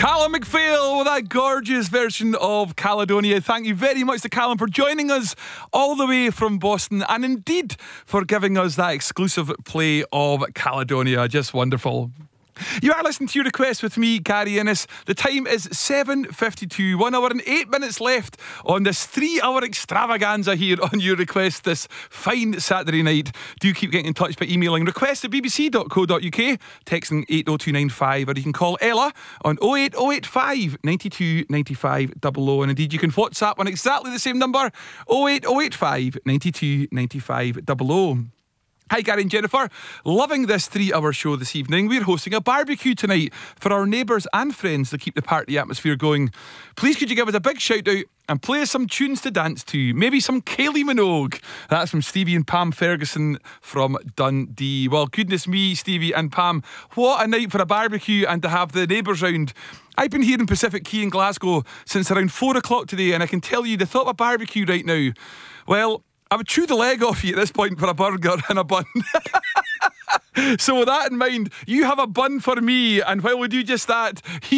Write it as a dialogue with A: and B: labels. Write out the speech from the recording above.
A: Callum McPhail with that gorgeous version of Caledonia. Thank you very much to Callum for joining us all the way from Boston, and indeed for giving us that exclusive play of Caledonia. Just wonderful. You are listening to Your Request with me, Gary Innes. The time is 7:52, 1 hour and 8 minutes left on this 3-hour extravaganza here on Your Request this fine Saturday night. Do keep getting in touch by emailing request@bbc.co.uk, texting 80295, or you can call Ella on 08085 92 95 00. And indeed, you can WhatsApp on exactly the same number, 08085 92 95 00. Hi Gary and Jennifer, loving this 3-hour show this evening. We're hosting a barbecue tonight for our neighbours and friends to keep the party atmosphere going. Please could you give us a big shout out and play us some tunes to dance to, maybe some Kylie Minogue. That's from Stevie and Pam Ferguson from Dundee. Well, goodness me, Stevie and Pam, what a night for a barbecue and to have the neighbours round. I've been here in Pacific Quay in Glasgow since around 4 o'clock today, and I can tell you the thought of a barbecue right now, well, I would chew the leg off you at this point for a burger and a bun. So with that in mind, you have a bun for me, and while we do just that,